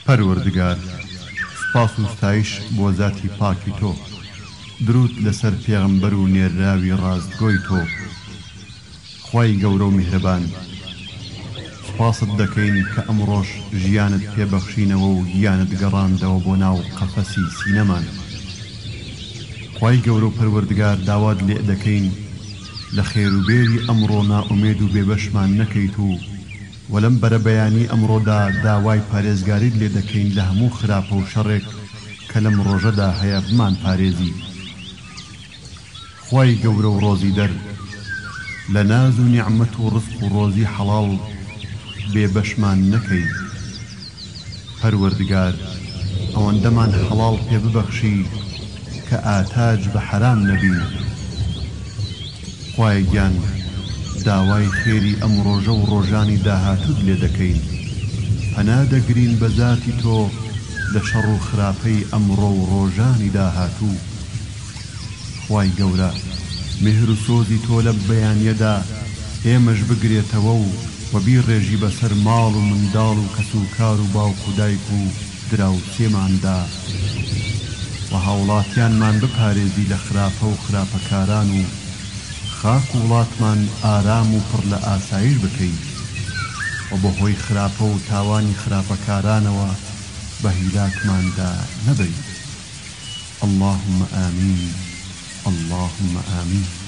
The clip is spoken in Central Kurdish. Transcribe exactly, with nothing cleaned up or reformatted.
پەروەردگار، سپاس و ستایش بۆ ذاتی پاکی تۆ، درود لەسەر پێغەمبەر و نێراوی ڕاستگۆی تۆ. خوای گەورە و میهرەبان، سپاست دەکەین کە ئەمڕۆژ ژیانت پێبەخشینەوە و گیانت گەڕاندەوە بۆ ناو قەفەسی سینەمان. خوای گەورە و پەروەردگار، داوات لێ دەکەین لە خێروبێری ئەمڕۆ نائومێد و بێبەشمان نەکەیت و وەلەم بەرە بەیانی ئەمڕۆدا داوای پارێزگاریت لێ دەکەین لە هەموو خراپە و شەڕێک کە لەم ڕۆژەدا هەیە بمان پارێزی. خوای گەورە و ڕۆزی دەر، لە ناز و نیعمەت و ڕزق و ڕۆزی حەڵاڵ بێبەشمان نەکەی. پەروەردگار، ئەوەندەمان حەڵاڵ پێ ببەخشی کە ئاتاج بە حەرام نەبی. خوای گیان، داوای خێری ئەم ڕۆژە و ڕۆژانی داهاتوت لێ دەکەین. پەنا دەگرین بە ذاتی تۆ لە شەڕ و خراپەی ئەمڕۆ و ڕۆژانی داهاتوو. خوای گەورە، میهر و سۆزی تۆ لە بەیانیەدا ئێمەش بگرێتەوە و وەبی ڕێژی بەسەر ماڵ و منداڵ و کەس و کار و باوک و دایک و دراوسێماندا و هاوڵاتیانمان بپارێزی لە خراپە و خراپەکاران و خاک و وڵاتمان ئارام و پڕ لە ئاسایش بکەی و بە هۆی خراپە و تاوانی خراپەکارانەوە بە هیلاکماندا نەبەی. اللهم آمین، اللهم آمین.